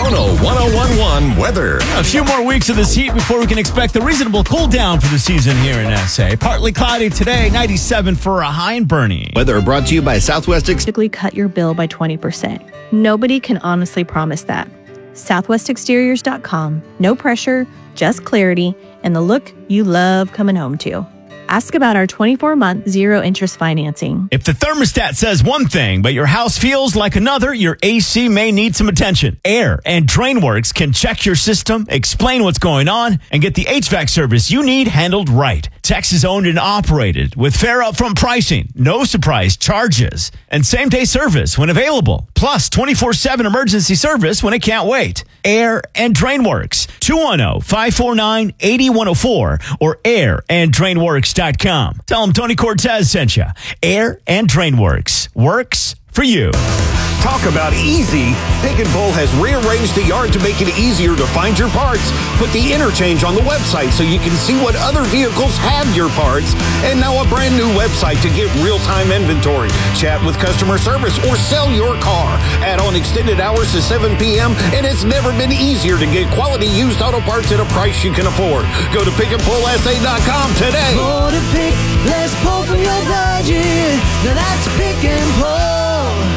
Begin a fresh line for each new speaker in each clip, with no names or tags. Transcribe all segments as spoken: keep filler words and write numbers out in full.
Pono ten eleven weather.
A few more weeks of this heat before we can expect a reasonable cool down for the season here in S A. Partly cloudy today, ninety-seven for a high and Bernie.
Weather brought to you by Southwest Ex-
cut your bill by twenty percent. Nobody can honestly promise that. Southwest Exteriors dot com. No pressure, just clarity, and the look you love coming home to. Ask about our twenty-four month zero-interest financing.
If the thermostat says one thing, but your house feels like another, your A C may need some attention. Air and DrainWorks can check your system, explain what's going on, and get the H V A C service you need handled right. Texas owned and operated with fair upfront pricing, no surprise charges, and same-day service when available. Plus twenty-four seven emergency service when it can't wait. Air and DrainWorks, two one zero, five four nine, eight one zero four or air and drainworks dot com. Tell them Tony Cortez sent you. Air and DrainWorks. Works for you.
Talk about easy. Pick and Pull has rearranged the yard to make it easier to find your parts. Put the interchange on the website so you can see what other vehicles have your parts. And now a brand new website to get real-time inventory. Chat with customer service or sell your car. Add on extended hours to seven p.m. and it's never been easier to get quality used auto parts at a price you can afford. Go to pick and pull s a dot com today.
More to pick, less pull for your budget. Now that's Pick and Pull.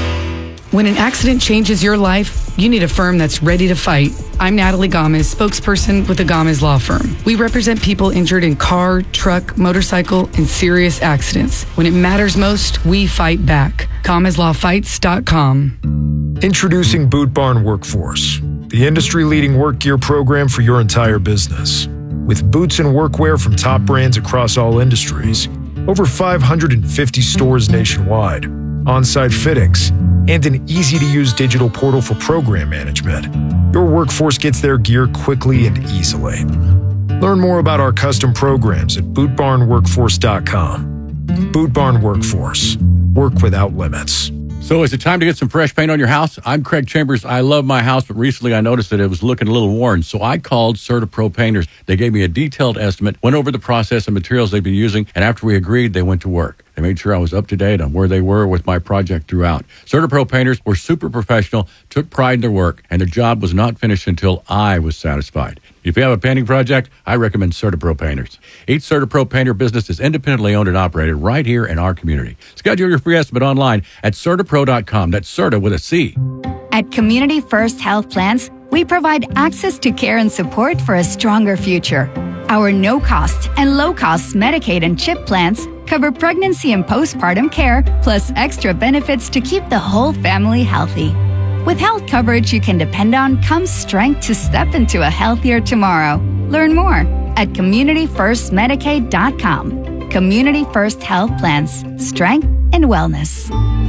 When an accident changes your life, you need a firm that's ready to fight. I'm Natalie Gomez, spokesperson with the Gomez Law Firm. We represent people injured in car, truck, motorcycle, and serious accidents. When it matters most, we fight back. Gomez Law Fights dot com.
Introducing Boot Barn Workforce, the industry-leading work gear program for your entire business. With boots and workwear from top brands across all industries, over five hundred fifty stores nationwide, on-site fittings, and an easy-to-use digital portal for program management, your workforce gets their gear quickly and easily. Learn more about our custom programs at boot barn workforce dot com. Boot Barn Workforce. Work without limits.
So is it time to get some fresh paint on your house? I'm Craig Chambers. I love my house, but recently I noticed that it was looking a little worn. So I called CertaPro Painters. They gave me a detailed estimate, went over the process and materials they've been using, and after we agreed, they went to work. They made sure I was up to date on where they were with my project throughout. CertaPro Painters were super professional, took pride in their work, and their job was not finished until I was satisfied. If you have a painting project, I recommend CertaPro Painters. Each CertaPro Painter business is independently owned and operated right here in our community. Schedule your free estimate online at Certapro dot com. That's Certa with a C.
At Community First Health Plans, we provide access to care and support for a stronger future. Our no-cost and low-cost Medicaid and CHIP plans cover pregnancy and postpartum care, plus extra benefits to keep the whole family healthy. With health coverage you can depend on comes strength to step into a healthier tomorrow. Learn more at community first medicaid dot com. Community First Health Plans. Strength and wellness.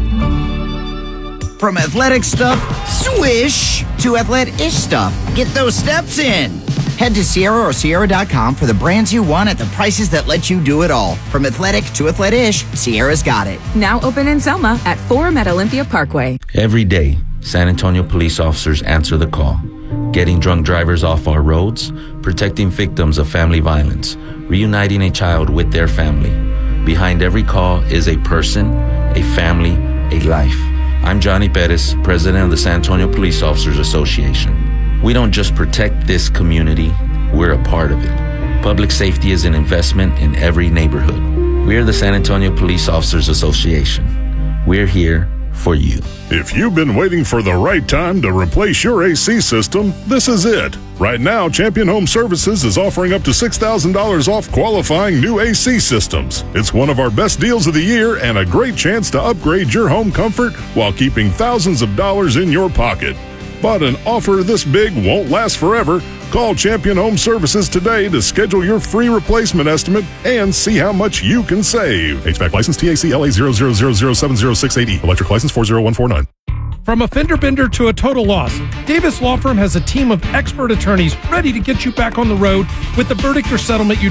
From athletic stuff, swish, to athletic-ish stuff. Get those steps in. Head to Sierra or Sierra dot com for the brands you want at the prices that let you do it all. From athletic to athletic-ish, Sierra's got it.
Now open in Selma at Forum at Olympia Parkway.
Every day, San Antonio police officers answer the call. Getting drunk drivers off our roads, protecting victims of family violence, reuniting a child with their family. Behind every call is a person, a family, a life. I'm Johnny Perez, president of the San Antonio Police Officers Association. We don't just protect this community, we're a part of it. Public safety is an investment in every neighborhood. We're the San Antonio Police Officers Association. We're here for you.
If you've been waiting for the right time to replace your A C system, this is it. Right now, Champion Home Services is offering up to six thousand dollars off qualifying new A C systems. It's one of our best deals of the year and a great chance to upgrade your home comfort while keeping thousands of dollars in your pocket. But an offer this big won't last forever. Call Champion Home Services today to schedule your free replacement estimate and see how much you can save. H V A C license T A C L A zero zero zero zero seven zero six eight E. Electric license four zero one four nine.
From a fender bender to a total loss, Davis Law Firm has a team of expert attorneys ready to get you back on the road with the verdict or settlement you